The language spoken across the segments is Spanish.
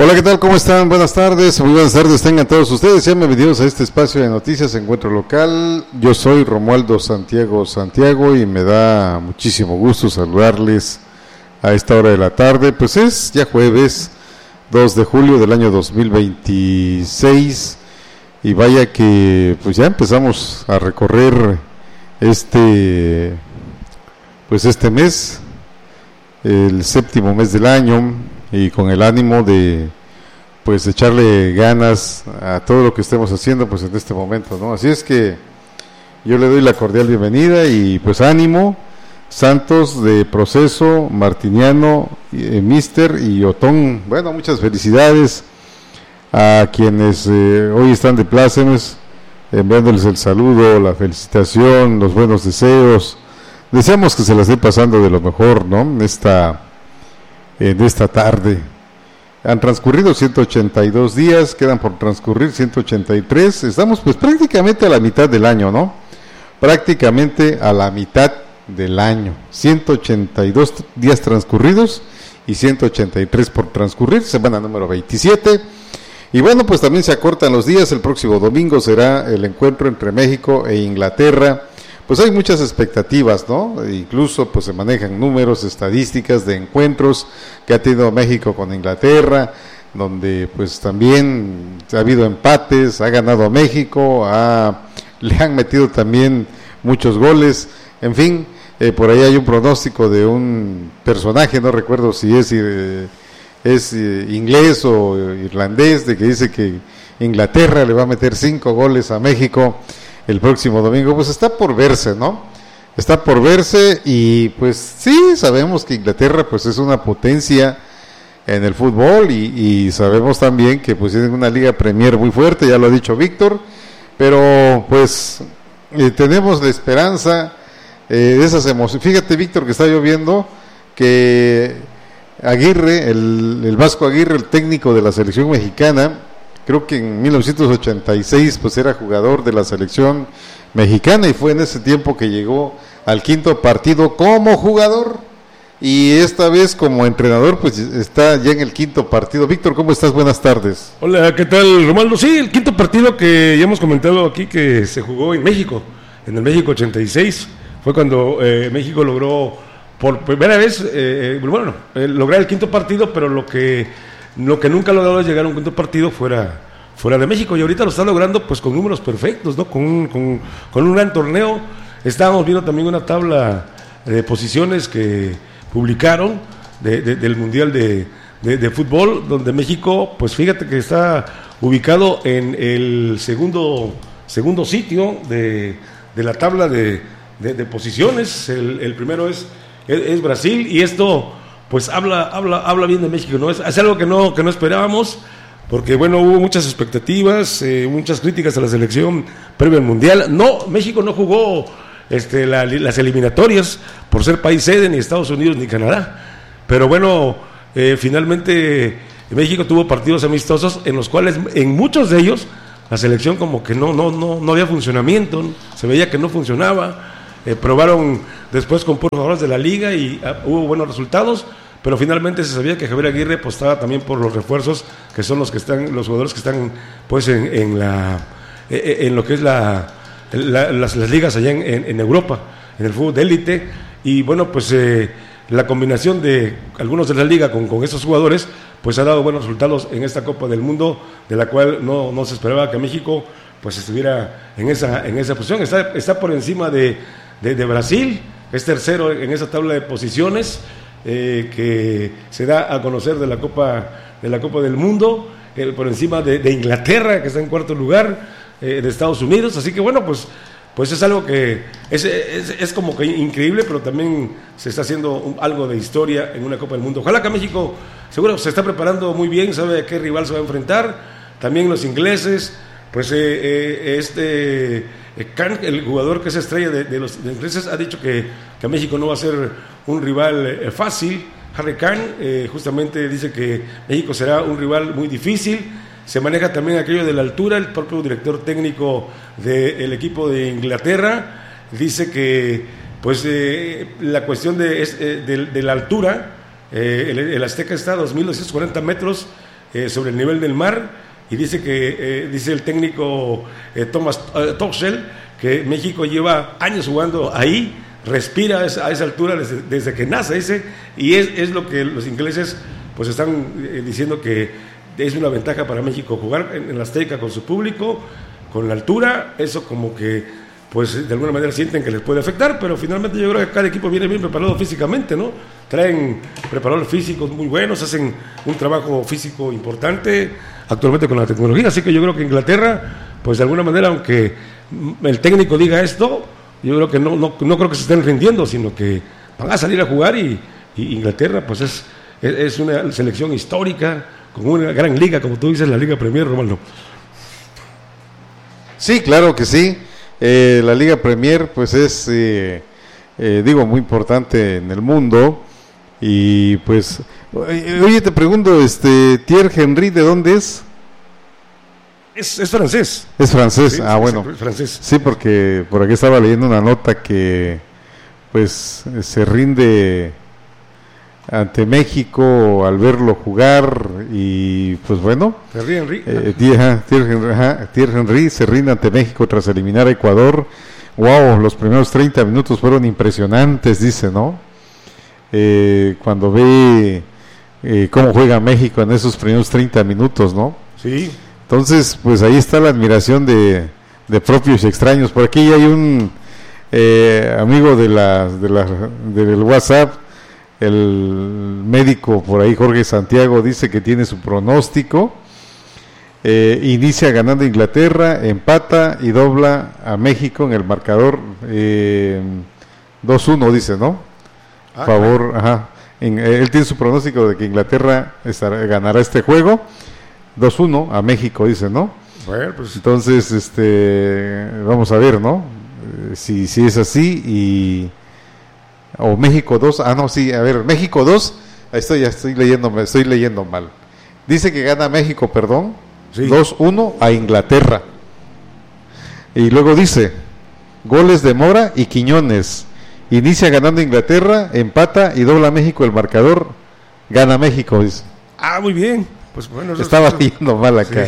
Hola, ¿qué tal? ¿Cómo están? Buenas tardes, muy buenas tardes tengan todos ustedes. Sean bienvenidos a este espacio de noticias, Encuentro Local. Yo soy Romualdo Santiago y me da muchísimo gusto saludarles a esta hora de la tarde. Pues es ya jueves 2 de julio del año 2026 y vaya que pues ya empezamos a recorrer este mes, el séptimo mes del año, y con el ánimo de pues echarle ganas a todo lo que estemos haciendo pues en este momento, ¿no? Así es que yo le doy la cordial bienvenida y pues ánimo, Santos de Proceso, Martiniano, Mister y Otón. Bueno, muchas felicidades a quienes hoy están de plácemes, enviándoles el saludo, la felicitación, los buenos deseos. Deseamos que se la esté pasando de lo mejor, ¿no? En esta tarde. Han transcurrido 182 días, quedan por transcurrir 183. Estamos pues prácticamente a la mitad del año, ¿no? Prácticamente a la mitad del año. 182 días transcurridos y 183 por transcurrir, semana número 27. Y bueno, pues también se acortan los días. El próximo domingo será el encuentro entre México e Inglaterra. Pues hay muchas expectativas, ¿no? Incluso pues se manejan números, estadísticas de encuentros que ha tenido México con Inglaterra, donde pues también ha habido empates, ha ganado México, le han metido también muchos goles, en fin, por ahí hay un pronóstico de un personaje, no recuerdo si es inglés o irlandés, de que dice que Inglaterra le va a meter 5 goles a México el próximo domingo. Pues está por verse, ¿no? Está por verse y pues sí, sabemos que Inglaterra pues es una potencia en el fútbol y sabemos también que pues tienen una liga Premier muy fuerte, ya lo ha dicho Víctor, pero pues tenemos la esperanza de esas emociones. Fíjate, Víctor, que está lloviendo, que Aguirre, el Vasco Aguirre, el técnico de la selección mexicana, creo que en 1986 pues era jugador de la selección mexicana y fue en ese tiempo que llegó al quinto partido como jugador y esta vez como entrenador pues está ya en el quinto partido. Víctor, ¿cómo estás? Buenas tardes. Hola, ¿qué tal, Romualdo? Sí, el quinto partido que ya hemos comentado aquí que se jugó en México, en el México 86, fue cuando México logró por primera vez, lograr el quinto partido, pero lo que nunca ha logrado es llegar a un quinto partido fuera de México, y ahorita lo está logrando pues con números perfectos, ¿no? Con un gran torneo. Estábamos viendo también una tabla de posiciones que publicaron del Mundial de Fútbol, donde México, pues fíjate que está ubicado en el segundo sitio de la tabla de posiciones. El primero es Brasil, y esto pues habla bien de México, ¿no? Es algo que no esperábamos, porque bueno, hubo muchas expectativas, muchas críticas a la selección previo al Mundial. México no jugó las eliminatorias por ser país sede, ni Estados Unidos ni Canadá, pero bueno, finalmente México tuvo partidos amistosos en los cuales en muchos de ellos la selección como que no había funcionamiento, se veía que no funcionaba. Probaron después con puros jugadores de la liga y hubo buenos resultados, pero finalmente se sabía que Javier Aguirre apostaba también por los refuerzos, que son los jugadores que están pues en lo que es las ligas allá en Europa, en el fútbol de élite. Y bueno, pues la combinación de algunos de la liga con esos jugadores pues ha dado buenos resultados en esta Copa del Mundo, de la cual no se esperaba que México pues estuviera en esa posición. Está por encima de Brasil, es tercero en esa tabla de posiciones que se da a conocer de la Copa del Mundo, por encima de Inglaterra, que está en cuarto lugar, de Estados Unidos. Así que bueno, pues es algo que es como que increíble, pero también se está haciendo algo de historia en una Copa del Mundo. Ojalá que México seguro se está preparando muy bien, sabe a qué rival se va a enfrentar. También los ingleses, pues Khan, el jugador que es estrella de los ingleses, ha dicho que México no va a ser un rival fácil. Harry Khan justamente dice que México será un rival muy difícil. Se maneja también aquello de la altura. El propio director técnico del equipo de Inglaterra dice que pues la cuestión de la altura, el Azteca está a 2.240 metros sobre el nivel del mar, y dice que dice el técnico Thomas Tuchel que México lleva años jugando ahí, respira a esa altura desde que nace, dice, y es lo que los ingleses pues están diciendo que es una ventaja para México jugar en la Azteca con su público, con la altura, eso como que pues de alguna manera sienten que les puede afectar, pero finalmente yo creo que cada equipo viene bien preparado físicamente, ¿no? Traen preparadores físicos muy buenos, hacen un trabajo físico importante actualmente con la tecnología, así que yo creo que Inglaterra, pues de alguna manera, aunque el técnico diga esto, yo creo que no creo que se estén rindiendo, sino que van a salir a jugar y Inglaterra pues es una selección histórica, con una gran liga, como tú dices, la Liga Premier, Romualdo. Sí, claro que sí. La Liga Premier pues es, muy importante en el mundo. Y pues, oye, te pregunto, Thierry Henry, ¿de dónde es? Es francés. Es francés, sí, bueno. Es francés. Sí, porque por aquí estaba leyendo una nota que pues se rinde ante México al verlo jugar y pues bueno, Thierry Henry. Thierry Henry se rinde ante México tras eliminar a Ecuador. Wow, los primeros 30 minutos fueron impresionantes, dice, ¿no? Cuando ve cómo juega México en esos primeros 30 minutos, ¿no? Sí. Entonces, pues ahí está la admiración de propios y extraños. Por aquí hay un amigo del WhatsApp, el médico por ahí, Jorge Santiago, dice que tiene su pronóstico. Inicia ganando Inglaterra, empata y dobla a México en el marcador 2-1, dice, ¿no? Favor, ajá. Él tiene su pronóstico de que Inglaterra ganará este juego 2-1 a México, dice, ¿no? Bueno, pues entonces, vamos a ver, ¿no? Si es así o México 2, México 2, estoy leyendo mal. Dice que gana México, perdón, sí. 2-1 a Inglaterra. Y luego dice, goles de Mora y Quiñones. Inicia ganando Inglaterra, empata y dobla a México el marcador, gana México, dice. Muy bien. Pues bueno, estaba leyendo mal acá.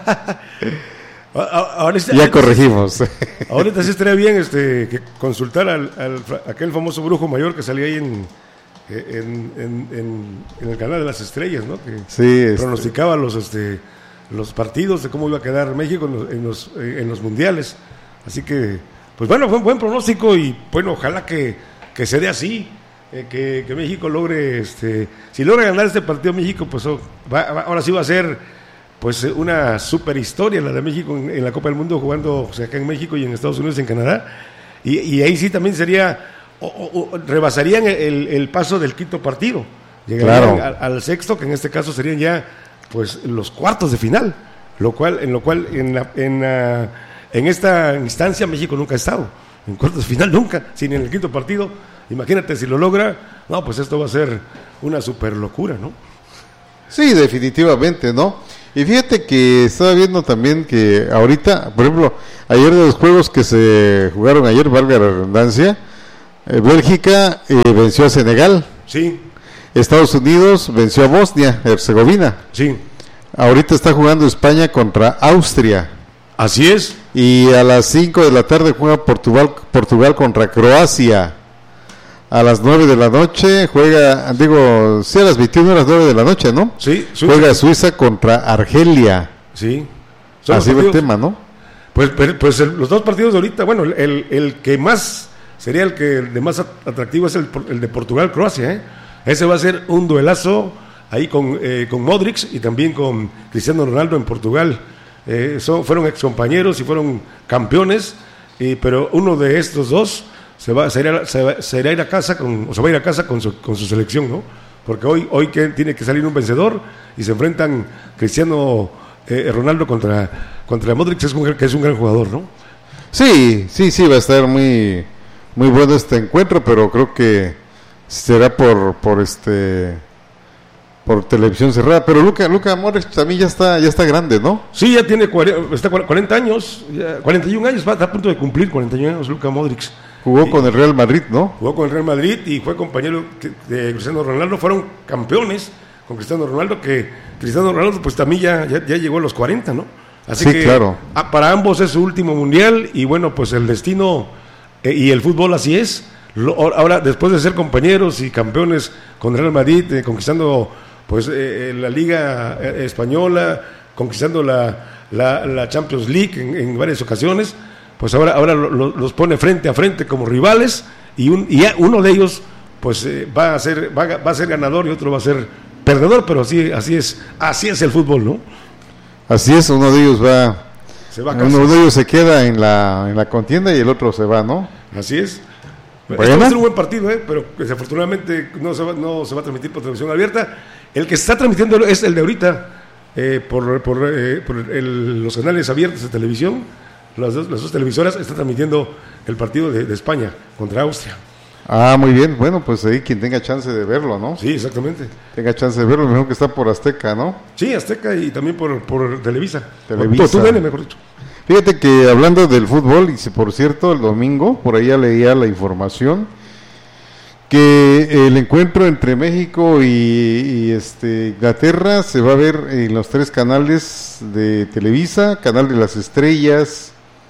Sí. Ya corregimos. Ahorita sí estaría bien que consultar aquel famoso brujo mayor que salía ahí en el canal de las estrellas, ¿no? Que sí, pronosticaba los partidos de cómo iba a quedar México en los mundiales. Así que, pues bueno, fue un buen pronóstico y bueno, ojalá que se dé así. Que México logre, si logra ganar este partido México, pues ahora sí va a ser pues una super historia la de México en la Copa del Mundo, jugando acá en México y en Estados Unidos, en Canadá, y ahí sí también sería, rebasarían el paso del quinto partido, llegarían al sexto, que en este caso serían ya pues los cuartos de final, en esta instancia México nunca ha estado en cuartos de final, nunca, sin en el quinto partido. Imagínate si lo logra, no, pues esto va a ser una super locura, ¿no? Sí, definitivamente, ¿no? Y fíjate que estaba viendo también que ahorita, por ejemplo, ayer de los juegos que se jugaron ayer, valga la redundancia, Bélgica venció a Senegal. Sí. Estados Unidos venció a Bosnia-Herzegovina. Sí. Ahorita está jugando España contra Austria. Así es. Y a las 5 de la tarde juega Portugal contra Croacia. A las 9 de la noche juega, a las 21 a las 9 de la noche, ¿no? Sí. Juega Suiza contra Argelia. Sí. Así va el tema, ¿no? Pues los dos partidos de ahorita, bueno, el que más sería el de más atractivo es el de Portugal-Croacia, ¿eh? Ese va a ser un duelazo ahí con Modric y también con Cristiano Ronaldo en Portugal. Fueron excompañeros y fueron campeones, pero uno de estos dos se va a ir a casa con su selección, ¿no? Porque hoy que tiene que salir un vencedor y se enfrentan Cristiano Ronaldo contra Modric, que es un gran jugador, ¿no? Sí, va a estar muy muy bueno este encuentro, pero creo que será por televisión cerrada. Pero Luka Modric también ya está grande, ¿no? Sí, ya tiene 40 años, 41 años, está a punto de cumplir 41 años Luka Modric. Jugó con el Real Madrid, ¿no? Jugó con el Real Madrid y fue compañero de Cristiano Ronaldo. Fueron campeones con Cristiano Ronaldo, que Cristiano Ronaldo pues también ya llegó a los 40, ¿no? Así sí, que claro. Para ambos es su último mundial y bueno, pues el destino y el fútbol así es. Ahora, después de ser compañeros y campeones con Real Madrid, conquistando pues la Liga Española, conquistando la Champions League en varias ocasiones, pues ahora los pone frente a frente como rivales y uno de ellos pues va a ser ganador y otro va a ser perdedor, pero así es el fútbol, ¿no? Así es, uno de ellos uno de ellos se queda en la contienda y el otro se va, ¿no? Así es. Bueno. Esto va a ser un buen partido, pero desafortunadamente no se va a transmitir por televisión abierta. El que se está transmitiendo es el de ahorita, por los canales abiertos de televisión. Las dos televisoras están transmitiendo el partido de España contra Austria. Ah, muy bien. Bueno, pues ahí quien tenga chance de verlo, ¿no? Sí, exactamente. Tenga chance de verlo, mejor que está por Azteca, ¿no? Sí, Azteca y también por Televisa. Televisa. TUDN, mejor dicho. Fíjate que hablando del fútbol, y por cierto, el domingo, por ahí ya leía la información, que el encuentro entre México y Inglaterra se va a ver en los 3 canales de Televisa, Canal de las Estrellas,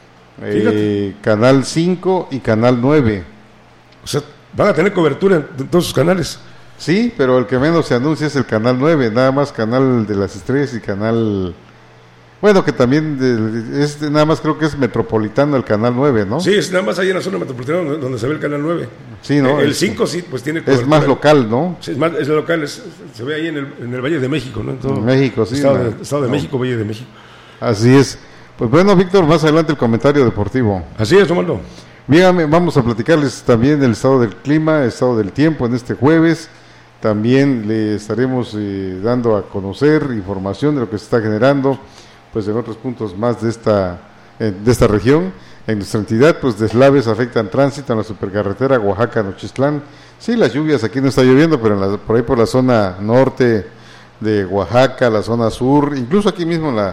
Canal 5 y Canal 9. O sea, van a tener cobertura en todos sus canales. Sí, pero el que menos se anuncia es el Canal 9, nada más Canal de las Estrellas y Canal... Bueno, que también nada más creo que es metropolitano el Canal 9, ¿no? Sí, es nada más ahí en la zona metropolitana donde se ve el Canal 9. Sí, ¿no? El 5 sí, pues tiene cobertura. Es más local, ¿no? Sí, es local, se ve ahí en el Valle de México, ¿no? En todo México, sí. Estado de México, Valle de México. Así es. Pues bueno, Víctor, más adelante el comentario deportivo. Así es, Omando. Bien, vamos a platicarles también del estado del clima, el estado del tiempo en este jueves. También le estaremos dando a conocer información de lo que se está generando pues en otros puntos más de esta región. En nuestra entidad, pues deslaves afectan tránsito en la supercarretera Oaxaca-Nochistlán. Sí, las lluvias aquí no está lloviendo, pero por ahí por la zona norte de Oaxaca, la zona sur, incluso aquí mismo en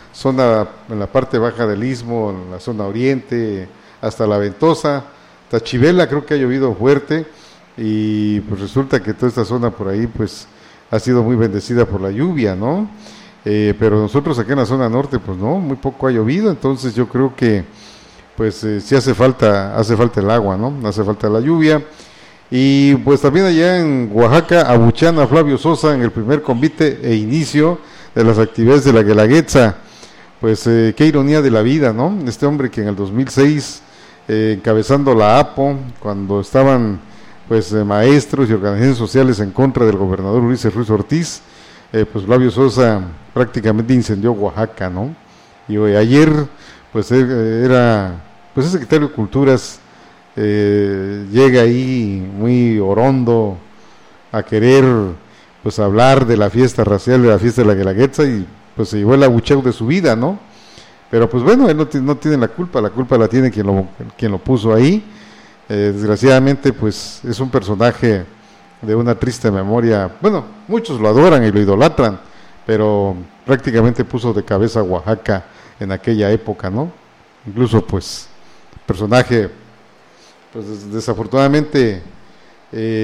la parte baja del Istmo, en la zona oriente, hasta La Ventosa, Tachivela creo que ha llovido fuerte y pues resulta que toda esta zona por ahí pues ha sido muy bendecida por la lluvia, ¿no? Pero nosotros aquí en la zona norte pues no, muy poco ha llovido, entonces yo creo que pues sí hace falta el agua, ¿no? Hace falta la lluvia. Y pues también allá en Oaxaca abuchean a Flavio Sosa en el primer convite e inicio de las actividades de la Guelaguetza. Pues qué ironía de la vida, ¿no? Este hombre que en el 2006 encabezando la APO, cuando estaban pues maestros y organizaciones sociales en contra del gobernador Ulises Ruiz Ortiz, pues Flavio Sosa prácticamente incendió Oaxaca, ¿no? Y ayer pues era pues el secretario de Culturas, llega ahí muy orondo a querer pues hablar de la fiesta racial, de la fiesta de la Guelaguetza, y pues se llevó el abucheo de su vida, ¿no? Pero pues bueno, él no tiene la culpa la tiene quien lo puso ahí. Desgraciadamente pues es un personaje de una triste memoria. Bueno, muchos lo adoran y lo idolatran, pero prácticamente puso de cabeza a Oaxaca en aquella época, ¿no? Incluso pues personaje pues desafortunadamente